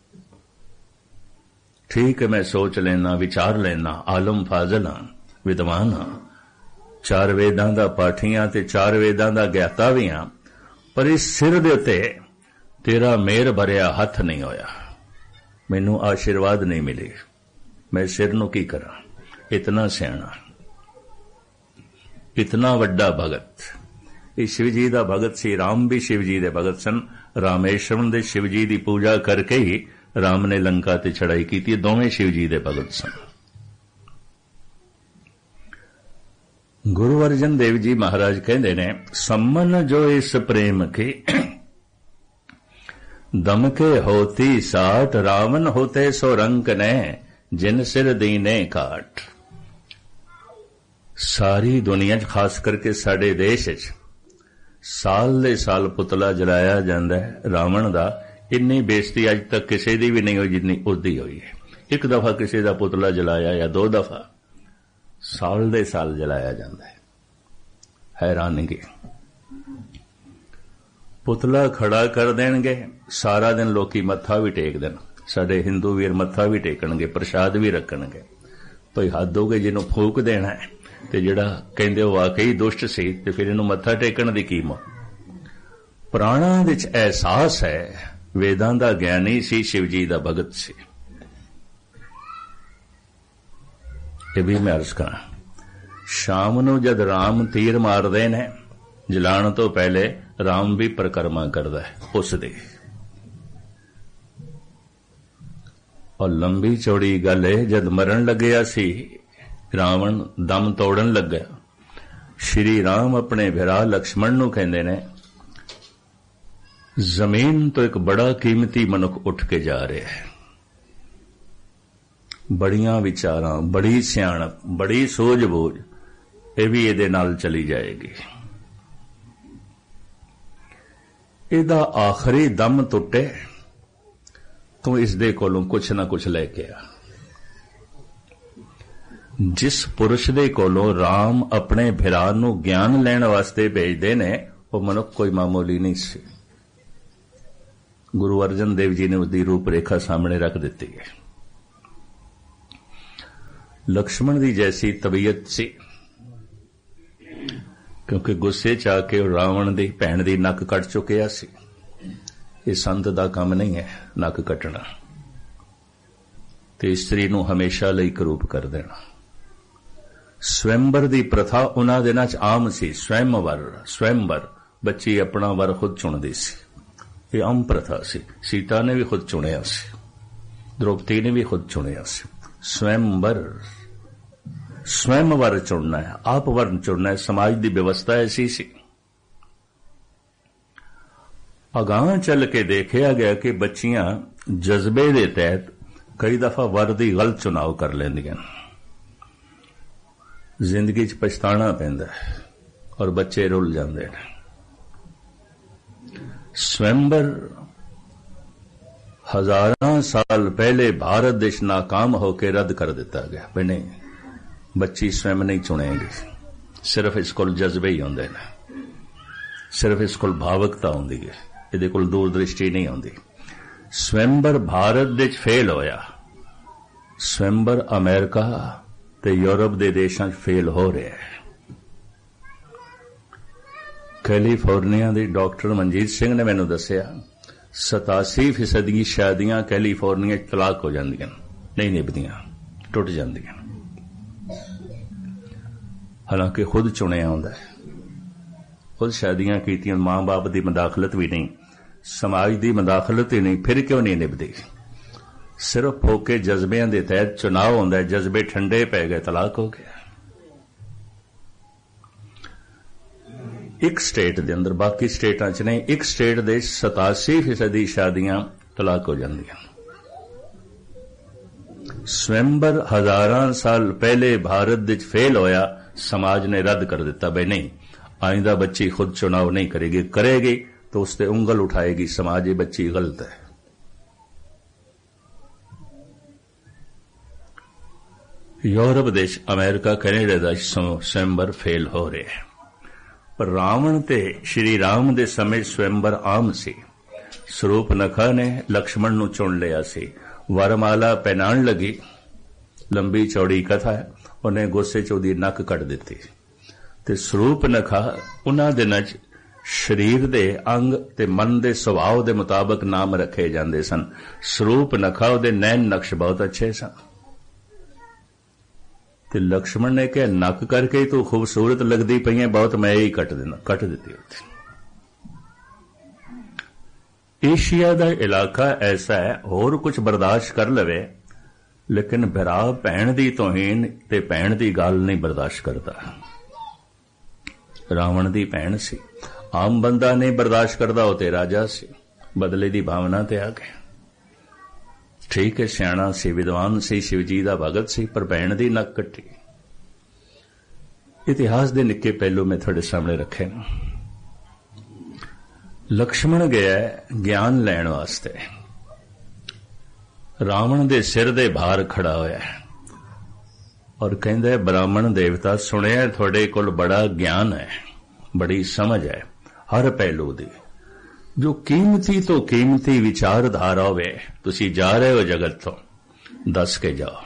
ठीक है, मैं सोच लेना, विचार लेना, आलम फाजल हां, विद्वान हां, 4 वेदां दा पाठी हां ते 4 वेदां दा ज्ञाता भी हां, पर इस सिर दे उत्ते तेरा मेहर भरिया हथ नहीं होया, मैनूं आशीर्वाद नहीं मिले, मैं सिर नूं की करा। इतना सियाणा, इतना वड्डा भगत। ये शिव जी दा भगत सी। राम भी शिव जी दे भगत सन। रामेश्वरम दे शिव जी दी पूजा करके ही राम ने लंका ते चढ़ाई की। दोवें शिव जी दे भगत सन। गुरु अर्जन देव जी महाराज कहते ने, सम्मन जो इस प्रेम के दम के होती साठ, रावण होते सो रंक ने जिन सिर दीने काट। सारी दुनिया च, खास करके साडे देश च साल दे साल पुतला जलाया जांदा है रावण दा। इन्नी बेइज्जती अज तक किसी दी भी नहीं हुई जिन्नी उसदी हुई है। एक दफा किसी दा पुतला जलाया या 2 दफा, साल दे साल जलाया जांदा है। हैरानगी। पुतला खड़ा कर देणगे, सारा दिन लोकी मत्था भी टेक देण। साडे हिंदू वीर मत्था भी टेकणगे, प्रसाद भी रखणगे। भई हद हो गई, जिन्हों फूक देना है ते जिहड़ा कहंदे ओ वाकई दुष्ट सी ते फिर इहनूं मत्था टेकण दी की मोह। प्राणां विच एहसास है, वेदां दा ज्ञानी सी, शिव जी दा भगत सी। ये भी मैं अर्ज करा, शाम नूं जद राम तीर मारदे ने, जलाण तो पहले राम भी परिक्रमा करदा है उस दी। और लंबी चौड़ी गल है, जद मरण लग्या सी रावण, दम तोड़न लगा, श्री राम अपने भिरा लक्ष्मण नूं कहंदे ने, ਜ਼ਮੀਨ ਤੋਂ ਇੱਕ ਬੜਾ ਕੀਮਤੀ ਮਨੁੱਖ ਉੱਠ ਕੇ ਜਾ ਰਿਹਾ ਹੈ। ਬੜੀਆਂ ਵਿਚਾਰਾਂ, ਬੜੀ ਸਿਆਣਪ, ਬੜੀ ਸੂਝ-ਬੂਝ, ਇਹ ਵੀ ਇਹਦੇ ਨਾਲ ਚਲੀ ਜਾਏਗੀ। ਇਹਦਾ ਆਖਰੀ ਦਮ ਟੁੱਟੇ ਤੂੰ ਇਸ ਦੇ ਕੋਲੋਂ ਕੁਛ ਨਾ ਕੁਛ ਲੈ ਕੇ ਆ। ਜਿਸ ਪੁਰਸ਼ ਦੇ ਕੋਲੋਂ ਰਾਮ ਆਪਣੇ ਭਰਾ ਨੂੰ ਗਿਆਨ ਲੈਣ ਵਾਸਤੇ ਭੇਜਦੇ ਨੇ, ਉਹ ਮਨੁੱਖ ਕੋਈ ਮਾਮੂਲੀ ਨਹੀਂ ਸੀ। ਗੁਰੂ ਅਰਜਨ ਦੇਵ ਜੀ ਨੇ ਉਸਦੀ ਰੂਪ ਰੇਖਾ ਸਾਹਮਣੇ ਰੱਖ ਦਿੱਤੀ ਹੈ। ਲਕਸ਼ਮਣ ਦੀ ਜੈਸੀ ਤਬੀਅਤ ਸੀ, ਕਿਉਂਕਿ ਗੁੱਸੇ ਚ ਆ ਕੇ ਉਹ ਰਾਵਣ ਦੀ ਭੈਣ ਦੀ ਨੱਕ ਕੱਟ ਚੁੱਕਿਆ ਸੀ। ਇਹ ਸੰਤ ਦਾ ਕੰਮ ਨਹੀਂ ਹੈ ਨੱਕ ਕੱਟਣਾ, ਤੇ ਇਸਤਰੀ ਨੂੰ ਹਮੇਸ਼ਾ ਲਈ ਕਰੂਪ ਕਰ ਦੇਣਾ। ਸਵੈੰਬਰ ਦੀ ਪ੍ਰਥਾ ਉਹਨਾਂ ਦਿਨਾਂ ਚ ਆਮ ਸੀ। ਸਵੈੰਬਰ, ਬੱਚੀ ਆਪਣਾ ਵਰ ਖੁਦ ਚੁਣਦੀ ਸੀ। ਇਹ ਆਮ ਪ੍ਰਥਾ ਸੀ। ਸੀਤਾ ਨੇ ਵੀ ਖੁਦ ਚੁਣਿਆ ਸੀ, ਦ੍ਰੋਪਦੀ ਨੇ ਵੀ ਖੁਦ ਚੁਣਿਆ ਸੀ। ਸਵੈਮ ਵਰ ਚੁਣਨਾ ਹੈ, ਆਪ ਵਰਨ ਚੁਣਨਾ ਹੈ। ਸਮਾਜ ਦੀ ਵਿਵਸਥਾ ਐਸੀ ਸੀ। ਅਗਾਂਹ ਚੱਲ ਕੇ ਦੇਖਿਆ ਗਿਆ ਕਿ ਬੱਚੀਆਂ ਜਜ਼ਬੇ ਦੇ ਤਹਿਤ ਕਈ ਦਫਾ ਵਰ ਦੀ ਗਲਤ ਚੁਣਾਵ ਕਰ ਲੈਂਦੀਆਂ। ਜ਼ਿੰਦਗੀ 'ਚ ਪਛਤਾਣਾ ਪੈਂਦਾ ਔਰ ਬੱਚੇ ਰੁੱਲ ਜਾਂਦੇ ਨੇ। ਸਵੈੰਬਰ ਹਜ਼ਾਰਾਂ ਸਾਲ ਪਹਿਲੇ ਭਾਰਤ ਦੇਸ਼ ਨਾਕਾਮ ਹੋ ਕੇ ਰੱਦ ਕਰ ਦਿੱਤਾ ਗਿਆ। ਵੀ ਨਹੀਂ, ਬੱਚੀ ਸਵੈਮ ਨਹੀਂ ਚੁਣੇਗੀ। ਸਿਰਫ ਇਸ ਕੋਲ ਜਜ਼ਬੇ ਹੀ ਹੁੰਦੇ ਨੇ, ਸਿਰਫ ਇਸ ਕੋਲ ਭਾਵਕਤਾ ਹੁੰਦੀ ਹੈ, ਇਹਦੇ ਕੋਲ ਦੂਰਦ੍ਰਿਸ਼ਟੀ ਨਹੀਂ ਹੁੰਦੀ। ਸਵੈੰਬਰ ਭਾਰਤ ਵਿੱਚ ਫੇਲ ਹੋਇਆ। ਸਵੈੰਬਰ ਅਮਰੀਕਾ ਤੇ ਯੂਰਪ ਦੇ ਦੇਸ਼ਾਂ 'ਚ ਫੇਲ ਹੋ ਰਿਹਾ ਹੈ। ਕੈਲੀਫੋਰਨੀਆ ਦੇ ਡਾਕਟਰ ਮਨਜੀਤ ਸਿੰਘ ਨੇ ਮੈਨੂੰ ਦੱਸਿਆ 87% ਸ਼ਾਦੀਆਂ ਕੈਲੀਫੋਰਨੀਆ 'ਚ ਤਲਾਕ ਹੋ ਜਾਂਦੀਆਂ, ਨਹੀਂ ਨਿਭਦੀਆਂ, ਟੁੱਟ ਜਾਂਦੀਆਂ। ਹਾਲਾਂਕਿ ਖੁਦ ਚੁਣਿਆ ਹੁੰਦਾ, ਖੁਦ ਸ਼ਾਦੀਆਂ ਕੀਤੀਆਂ, ਮਾਂ-ਬਾਪ ਦੀ ਮਦਾਖਲਤ ਵੀ ਨਹੀਂ, ਸਮਾਜ ਦੀ ਮਦਾਖਲਤ ਹੀ ਨਹੀਂ, ਫਿਰ ਕਿਉਂ ਨਹੀਂ ਨਿਭਦੀ? ਸਿਰਫ ਫੋਕੇ ਜਜ਼ਬਿਆਂ ਦੇ ਤਹਿਤ ਚੁਣਾਵ ਹੁੰਦਾ, ਜਜ਼ਬੇ ਠੰਡੇ ਪੈ ਗਏ, ਤਲਾਕ ਹੋ ਗਿਆ। ਇੱਕ ਸਟੇਟ ਦੇ ਅੰਦਰ, ਬਾਕੀ ਸਟੇਟਾਂ 'ਚ ਨਹੀਂ, ਇੱਕ ਸਟੇਟ ਦੇ 87% ਸ਼ਾਦੀਆਂ ਤਲਾਕ ਹੋ ਜਾਂਦੀਆਂ। ਸਵੈੰਬਰ ਹਜ਼ਾਰਾਂ ਸਾਲ ਪਹਿਲੇ ਭਾਰਤ ਵਿੱਚ ਫੇਲ ਹੋਇਆ। ਸਮਾਜ ਨੇ ਰੱਦ ਕਰ ਦਿੱਤਾ, ਬਈ ਨਹੀਂ, ਆਇੰਦਾ ਬੱਚੀ ਖੁਦ ਚੁਣਾਵ ਨਹੀਂ ਕਰੇਗੀ तो उस पर उंगल उठाएगी समाज, ये बच्ची गलत है। यूरोप देश, अमेरिका, कैनेडा ਦਾ ਸਵੈੰਬਰ ਫੇਲ ਹੋ ਰਿਹਾ। ਪਰ ਰਾਵਣ ਤੇ ਸ਼੍ਰੀ ਰਾਮ ਦੇ ਸਮੇਂ ਸਵੈੰਬਰ ਆਮ ਸੀ। ਸਰੂਪਨਖਾ ਨੇ ਲਕਸ਼ਮਣ ਨੂੰ ਚੁਣ ਲਿਆ ਸੀ। ਵਰਮਾਲਾ ਪਹਿਨਾਉਣ ਲੱਗੀ, ਲੰਬੀ ਚੌੜੀ ਕਥਾ ਹੈ, ਉਹਨੇ ਗੁੱਸੇ 'ਚ ਉਹਦੀ ਨੱਕ ਕੱਟ ਦਿੱਤੀ। ਤੇ ਸਰੂਪਨਖਾ ਉਹਨਾਂ ਦਿਨਾਂ 'ਚ ਸਰੀਰ ਦੇ ਅੰਗ ਤੇ ਮਨ ਦੇ ਸੁਭਾਅ ਦੇ ਮੁਤਾਬਕ ਨਾਮ ਰੱਖੇ ਜਾਂਦੇ ਸਨ। ਸਰੂਪਨਖਾ ਉਹਦੇ ਨੈਣ ਨਕਸ਼ ਬਹੁਤ ਅੱਛੇ ਸਨ। ਤੇ ਲਕਸ਼ਮਣ ਨੇ ਕਿਹਾ ਨੱਕ ਕਰਕੇ ਤੂੰ ਖੂਬਸੂਰਤ ਲੱਗਦੀ ਪਈ ਹੈ, ਬਹੁਤ ਮੈਂ ਹੀ ਕੱਟ ਦਿੱਤੀ। ਏਸ਼ੀਆ ਦਾ ਇਲਾਕਾ ਐਸਾ ਹੈ, ਹੋਰ ਕੁਝ ਬਰਦਾਸ਼ਤ ਕਰ ਲਵੇ, ਲੇਕਿਨ ਭਰਾ ਭੈਣ ਦੀ ਤੋਹੀਨ ਤੇ ਭੈਣ ਦੀ ਗੱਲ ਨਹੀਂ ਬਰਦਾਸ਼ਤ ਕਰਦਾ। ਰਾਵਣ ਦੀ ਭੈਣ ਸੀ, ਆਮ ਬੰਦਾ ਨਹੀਂ ਬਰਦਾਸ਼ਤ ਕਰਦਾ, ਉਹ ਤੇ ਰਾਜਾ ਸੀ, ਬਦਲੇ ਦੀ ਭਾਵਨਾ ਤੇ ਆ ਗਿਆ। ਠੀਕ ਹੈ, ਸਿਆਣਾ ਸੀ, ਵਿਦਵਾਨ ਸੀ, शिव जी ਦਾ ਭਗਤ ਸੀ, ਪਰ ਭੈਣ ਦੀ ਨੱਕ ਕੱਟੀ। ਇਤਿਹਾਸ ਦੇ ਨਿੱਕੇ ਪਹਿਲੂ ਮੈਂ ਤੁਹਾਡੇ ਸਾਹਮਣੇ ਰੱਖੇ ਨੇ। ਲਕਸ਼ਮਣ ਗਿਆ ਗਿਆਨ ਲੈਣ ਵਾਸਤੇ, ਰਾਵਣ ਦੇ ਸਿਰ ਦੇ ਭਾਰ ਖੜਾ ਹੋਇਆ ਔਰ ਕਹਿੰਦਾ ਬ੍ਰਾਹਮਣ ਦੇਵਤਾ, ਸੁਣਿਆ ਤੁਹਾਡੇ ਕੋਲ ਬੜਾ ਗਿਆਨ ਹੈ, ਬੜੀ ਸਮਝ ਹੈ ਹਰ ਪਹਿਲੂ ਦੀ, ਜੋ ਕੀਮਤੀ ਤੋਂ ਕੀਮਤੀ ਵਿਚਾਰਧਾਰਾ ਹੋਵੇ, ਤੁਸੀਂ ਜਾ ਰਹੇ ਹੋ ਜਗਤ ਤੋਂ, ਦੱਸ ਕੇ ਜਾਓ।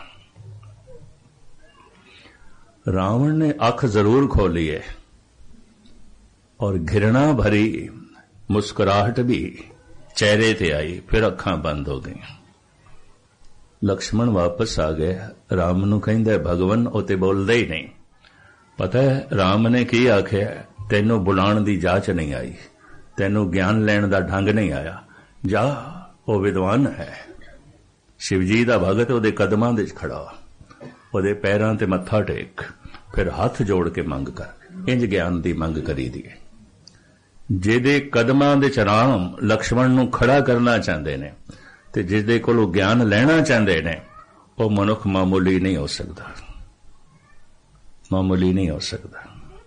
ਰਾਵਣ ਨੇ ਅੱਖ ਜ਼ਰੂਰ ਖੋਲੀ ਹੈ ਔਰ ਘਿਰਣਾ ਭਰੀ ਮੁਸਕਰਾਹਟ ਵੀ ਚਿਹਰੇ ਤੇ ਆਈ, ਫਿਰ ਅੱਖਾਂ ਬੰਦ ਹੋ ਗਈਆਂ। ਲਕਸ਼ਮਣ ਵਾਪਸ ਆ ਗਏ। ਰਾਮ ਨੂੰ ਕਹਿੰਦਾ ਭਗਵਾਨ, ਉਹ ਤੇ ਬੋਲਦਾ ਹੀ ਨਹੀਂ। ਪਤਾ ਹੈ ਰਾਮ ਨੇ ਕੀ ਆਖਿਆ? ਤੈਨੂੰ ਬੁਲਾਉਣ ਦੀ ਜਾਚ ਨਹੀਂ ਆਈ, ਤੈਨੂੰ ਗਿਆਨ ਲੈਣ ਦਾ ਢੰਗ ਨਹੀਂ ਆਇਆ, ਜਾ, ਉਹ ਵਿਦਵਾਨ ਹੈ, शिव जी ਦਾ ਭਗਤ, ਉਹਦੇ ਕਦਮਾਂ ਦੇ ਵਿੱਚ ਖੜਾ, ਉਹਦੇ ਪੈਰਾਂ ਤੇ ਮੱਥਾ ਟੇਕ, ਫਿਰ ਹੱਥ ਜੋੜ ਕੇ ਮੰਗ ਕਰ। ਇੰਜ ਗਿਆਨ ਦੀ ਮੰਗ ਕਰੀ ਦੀ ਹੈ। ਜਿਹਦੇ ਕਦਮਾਂ ਦੇ ਚ ਰਾਮ ਲਕਸ਼ਮਣ ਨੂੰ ਖੜਾ ਕਰਨਾ ਚਾਹੁੰਦੇ ਨੇ ਤੇ ਜਿਹਦੇ ਕੋਲੋਂ ਗਿਆਨ ਲੈਣਾ ਚਾਹੁੰਦੇ ਨੇ, ਉਹ ਮਨੁੱਖ ਮਾਮੂਲੀ ਨਹੀਂ ਹੋ ਸਕਦਾ, ਮਾਮੂਲੀ ਨਹੀਂ ਹੋ ਸਕਦਾ।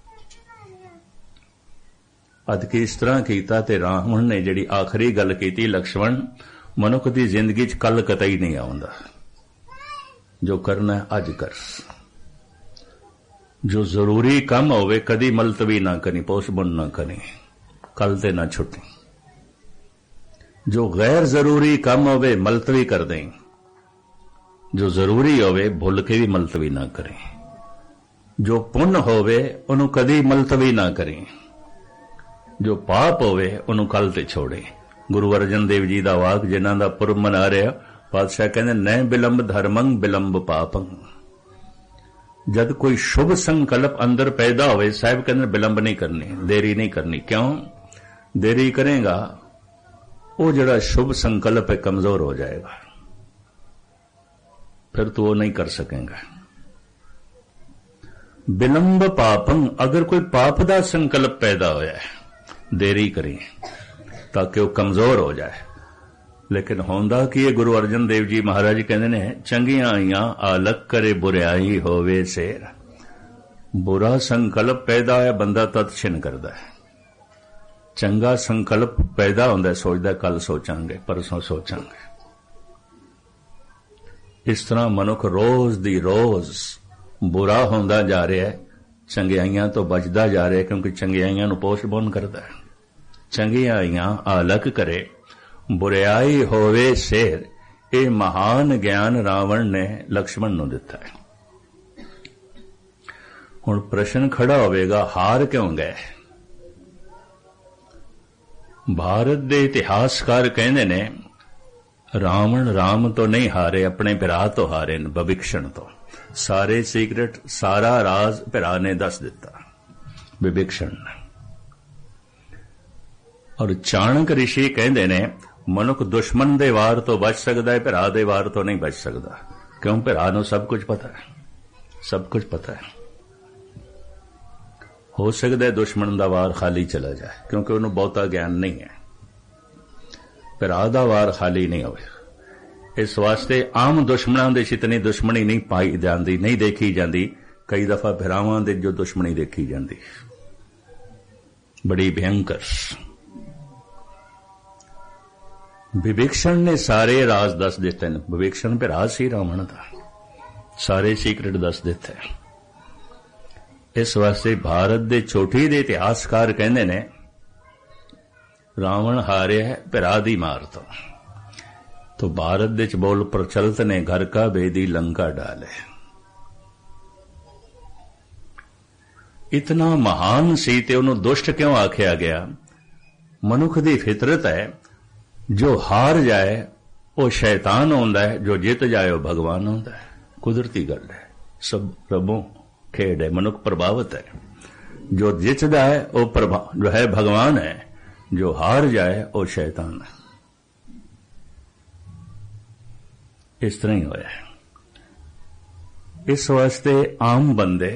ਅੱਜ ਕਿ ਇਸ ਤਰ੍ਹਾਂ ਕੀਤਾ ਤੇ ਰਾਵਣ ਨੇ ਜਿਹੜੀ ਆਖਰੀ ਗੱਲ ਕੀਤੀ, ਲਕਸ਼ਮਣ ਮਨੁੱਖ ਦੀ ਜ਼ਿੰਦਗੀ 'ਚ ਕੱਲ ਕਤਈ ਨਹੀਂ ਆਉਂਦਾ, ਜੋ ਕਰਨਾ ਅੱਜ ਕਰ, ਜੋ ਜ਼ਰੂਰੀ ਕੰਮ ਹੋਵੇ ਕਦੀ ਮਲਤਵੀ ਨਾ ਕਰੀ, ਪੋਸਟਪੋਨ ਨਾ ਕਰੀ, ਕੱਲ ਤੇ ਨਾ ਛੁੱਟੀ। ਜੋ ਗੈਰ ਜ਼ਰੂਰੀ ਕੰਮ ਹੋਵੇ ਮਲਤਵੀ ਕਰ ਦੇ, ਜੋ ਜ਼ਰੂਰੀ ਹੋਵੇ ਭੁੱਲ ਕੇ ਵੀ ਮਲਤਵੀ ਨਾ ਕਰੇ। ਜੋ ਪੁੰਨ ਹੋਵੇ ਉਹਨੂੰ ਕਦੀ ਮਲਤਵੀ ਨਾ ਕਰੇ, ਜੋ ਪਾਪ ਹੋਵੇ ਉਹਨੂੰ ਕੱਲ ਤੇ ਛੋੜੇ। ਗੁਰੂ ਅਰਜਨ ਦੇਵ ਜੀ ਦਾ ਵਾਕ ਜਿਨ੍ਹਾਂ ਦਾ ਪੁਰਬ ਮਨਾ ਰਿਹਾ, ਪਾਤਸ਼ਾਹ ਕਹਿੰਦੇ ਨੈ ਬਿਲੰਬ ਧਰਮੰ ਬਿਲੰਬ ਪਾਪੰ। ਜਦ ਕੋਈ ਸ਼ੁਭ ਸੰਕਲਪ ਅੰਦਰ ਪੈਦਾ ਹੋਵੇ, ਸਾਹਿਬ ਕਹਿੰਦੇ ਬਿਲੰਬ ਨਹੀਂ ਕਰਨੀ, ਦੇਰੀ ਨਹੀਂ ਕਰਨੀ। ਕਿਉਂ ਦੇਰੀ ਕਰੇਗਾ? ਉਹ ਜਿਹੜਾ ਸ਼ੁਭ ਸੰਕਲਪ ਹੈ ਕਮਜ਼ੋਰ ਹੋ ਜਾਏਗਾ, ਫਿਰ ਤੂੰ ਉਹ ਨਹੀਂ ਕਰ ਸਕੇਗਾ। ਬਿਲੰਬ ਪਾਪੰ, ਅਗਰ ਕੋਈ ਪਾਪ ਦਾ ਸੰਕਲਪ ਪੈਦਾ ਹੋਇਆ ਹੈ, ਦੇਰੀ ਕਰੀ ਤਾਂ ਕਿ ਉਹ ਕਮਜ਼ੋਰ ਹੋ ਜਾਏ। ਲੇਕਿਨ ਹੁੰਦਾ ਕਿ ਇਹ ਗੁਰੂ ਅਰਜਨ ਦੇਵ ਜੀ ਮਹਾਰਾਜ ਕਹਿੰਦੇ ਨੇ, ਚੰਗੀਆਂ ਆਈਆਂ ਆਲਕ ਕਰੇ ਬੁਰਿਆਈ ਹੋਵੇ ਸੇਰ। ਬੁਰਾ ਸੰਕਲਪ ਪੈਦਾ ਹੋਇਆ ਬੰਦਾ ਤਤ ਛਿਨ ਕਰਦਾ ਹੈ, ਚੰਗਾ ਸੰਕਲਪ ਪੈਦਾ ਹੁੰਦਾ ਸੋਚਦਾ ਕੱਲ ਸੋਚਾਂਗੇ, ਪਰਸੋਂ ਸੋਚਾਂਗੇ। ਇਸ ਤਰ੍ਹਾਂ ਮਨੁੱਖ ਰੋਜ਼ ਦੀ ਰੋਜ਼ ਬੁਰਾ ਹੁੰਦਾ ਜਾ ਰਿਹਾ ਹੈ, ਚੰਗਿਆਈਆਂ ਤੋਂ ਬਚਦਾ ਜਾ ਰਿਹਾ, ਕਿਉਂਕਿ ਚੰਗਿਆਈਆਂ ਨੂੰ ਪੋਸਟਪੋਨ ਕਰਦਾ ਹੈ। ਚੰਗੀਆਂ ਆਈਆਂ ਆਲਕ ਕਰੇ ਬੁਰਿਆਈ ਹੋਵੇ ਸੇਰ, ਇਹ ਮਹਾਨ ਗਿਆਨ ਰਾਵਣ ਨੇ ਲਕਸ਼ਮਣ ਨੂੰ ਦਿੱਤਾ ਹੈ। ਹੁਣ ਪ੍ਰਸ਼ਨ ਖੜਾ ਹੋਵੇਗਾ, ਹਾਰ ਕਿਉਂ ਗਏ? ਭਾਰਤ ਦੇ ਇਤਿਹਾਸਕਾਰ ਕਹਿੰਦੇ ਨੇ ਰਾਵਣ ਰਾਮ ਤੋਂ ਨਹੀਂ ਹਾਰੇ, ਆਪਣੇ ਭਰਾ ਤੋਂ ਹਾਰੇ ਨੇ, ਵਿਭੀਸ਼ਣ ਤੋਂ। ਸਾਰੇ ਸੀਕ੍ਰੇਟ, ਸਾਰਾ ਰਾਜ਼ ਭਰਾ ਨੇ ਦੱਸ ਦਿੱਤਾ, ਵਿਭੀਸ਼ਣ ਨੇ। ਔਰ ਚਾਣਕ ਰਿਸ਼ੀ ਕਹਿੰਦੇ ਨੇ ਮਨੁੱਖ ਦੁਸ਼ਮਣ ਦੇ ਵਾਰ ਤੋਂ ਬਚ ਸਕਦਾ ਹੈ, ਭਰਾ ਦੇ ਵਾਰ ਤੋਂ ਨਹੀਂ ਬਚ ਸਕਦਾ। ਕਿਉਂ? ਭਰਾ ਨੂੰ ਸਭ ਕੁਝ ਪਤਾ ਹੈ, ਸਭ ਕੁਝ ਪਤਾ ਹੈ। ਹੋ ਸਕਦਾ ਹੈ ਦੁਸ਼ਮਣ ਦਾ ਵਾਰ ਖਾਲੀ ਚਲਾ ਜਾਏ, ਕਿਉਂਕਿ ਉਹਨੂੰ ਬਹੁਤਾ ਗਿਆਨ ਨਹੀਂ ਹੈ। ਭਰਾ ਦਾ ਵਾਰ ਖਾਲੀ ਨਹੀਂ ਹੋਵੇ। ਇਸ ਵਾਸਤੇ ਆਮ ਦੁਸ਼ਮਣਾਂ ਦੇ ਇਤਨੀ ਦੁਸ਼ਮਣੀ ਨਹੀਂ ਪਾਈ ਜਾਂਦੀ, ਨਹੀਂ ਦੇਖੀ ਜਾਂਦੀ। ਕਈ ਦਫਾ ਭਰਾਵਾਂ ਦੇ ਜੋ ਦੁਸ਼ਮਣੀ ਦੇਖੀ ਜਾਂਦੀ, ਬੜੀ ਭਿਅੰਕਰ। ਵਿਭੀਸ਼ਣ ਨੇ ਸਾਰੇ ਰਾਜ਼ ਦੱਸ ਦਿੱਤੇ ਨੇ। ਵਿਭੀਸ਼ਣ ਭਰਾ ਸੀ ਰਾਵਣ ਦਾ, ਸਾਰੇ ਸੀਕ੍ਰੇਟ ਦੱਸ ਦਿੱਤੇ। ਇਸ ਵਾਸਤੇ ਭਾਰਤ ਦੇ ਛੋਟੀ ਦੇ ਇਤਿਹਾਸਕਾਰ ਕਹਿੰਦੇ ਨੇ ਰਾਵਣ ਹਾਰਿਆ ਹੈ ਭਰਾ ਦੀ ਮਾਰ ਤੋਂ। तो भारत विच बोल प्रचलित ने घर का बेदी लंका डाले। इतना महान सी ते उन्होंने दुष्ट क्यों आख्या गया? मनुख दी फितरत है, जो हार जाए वो शैतान होंदा है, जो जित जाए वो भगवान होंदा है। कुदरती गल है, सब रबों खेड है, मनुख प्रभावित है। जो जितदा है वो जो है भगवान है, जो हार जाए वो शैतान है। इस तरह ही होया। इस वास्ते आम बंदे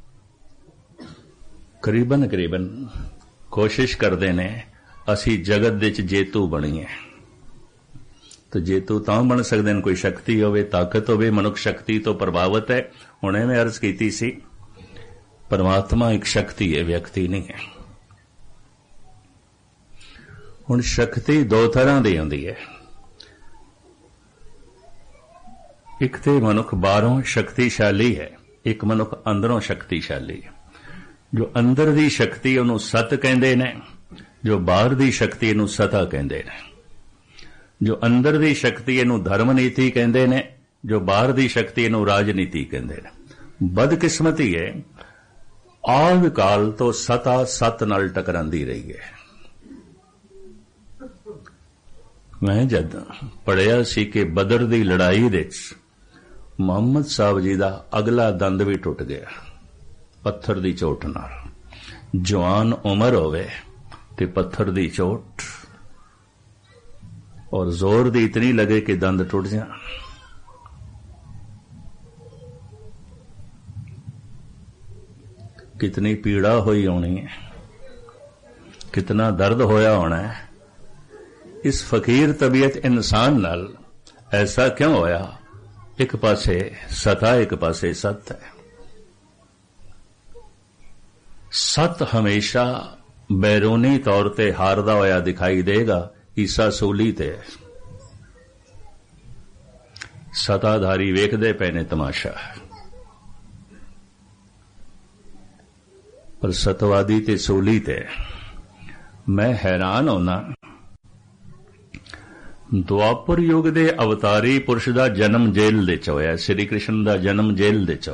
करीबन कोशिश करते ने असी जगत विच जेतू बणीए। तो जेतू तां बन सकते हैं कोई शक्ति होवे, ताकत होवे। मनुख शक्ति तो प्रभावित है। हुणे मैं अर्ज कीती सी परमात्मा एक शक्ति है, व्यक्ति नहीं है। हुण शक्ति दो तरह दी हुंदी है। एक तो मनुख बाहरों शक्तिशाली है, एक मनुख अंदरों शक्तिशाली है। जो अंदर दी शक्ति उन्होंने सत कहते ने, जो बाहर दी शक्ति इनू सता कहते ने। जो अंदर दी शक्ति इनू धर्म नीति कहते ने, जो बाहर दी शक्ति इनू राजनीति कहते ने। बदकिस्मती है, आद काल तो सता सत नाल टकरांदी रही है। मैं जद पढ़िया सी कि बदर दी लड़ाई दे मुहम्मद साहब जी दा अगला दंद भी टुट गया पत्थर दी चोट नाल। जवान उमर होवे ते पत्थर दी चोट और जोर दी इतनी लगे कि दंद टुट जान। कितनी पीड़ा हुई होनी है। कितना दर्द होया होना है इस फकीर तबीयत इंसान नाल। ऐसा क्यों होया? एक पासे सता, एक पासे सत है। सत हमेशा बैरूनी तौर ते हारदा होया दिखाई देगा, ईसा सूली ते। सताधारी वेखदे पे ने तमाशा, पर सतवादी ते सूली ते। मैं हैरान होना, ਦੁਆਪਰ ਯੁੱਗ ਦੇ ਅਵਤਾਰੀ ਪੁਰਸ਼ ਦਾ ਜਨਮ ਜੇਲ੍ਹ ਦੇ ਚ ਹੋਇਆ। ਸ੍ਰੀ ਕ੍ਰਿਸ਼ਨ ਦਾ ਜਨਮ ਜੇਲ੍ਹ ਦੇ ਚ